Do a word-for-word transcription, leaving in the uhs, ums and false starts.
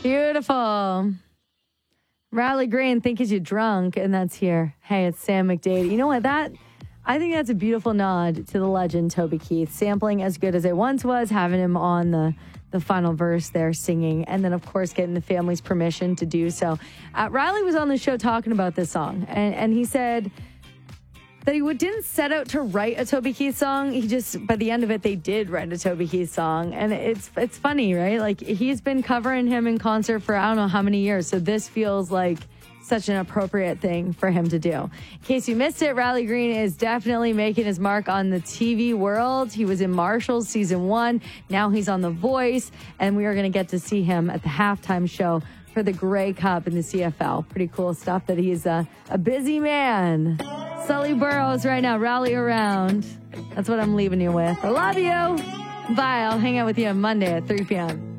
Beautiful. Riley Green, Think Is You Drunk, and that's here. Hey, it's Sam McDade. You know what? That I think that's a beautiful nod to the legend Toby Keith. Sampling As Good As It Once Was, having him on the, the final verse there singing, and then, of course, getting the family's permission to do so. Uh, Riley was on the show talking about this song, and, and he said that he would, didn't set out to write a Toby Keith song. He just, by the end of it, they did write a Toby Keith song. And it's it's funny, right? Like, he's been covering him in concert for I don't know how many years. So this feels like such an appropriate thing for him to do. In case you missed it, Riley Green is definitely making his mark on the T V world. He was in Marshall's season one. Now he's on The Voice. And we are going to get to see him at the halftime show for the Grey Cup in the C F L. Pretty cool stuff that he's a, a busy man. Sully Burrows right now, Rally Around. That's what I'm leaving you with. I love you. Bye. I'll hang out with you on Monday at three p.m.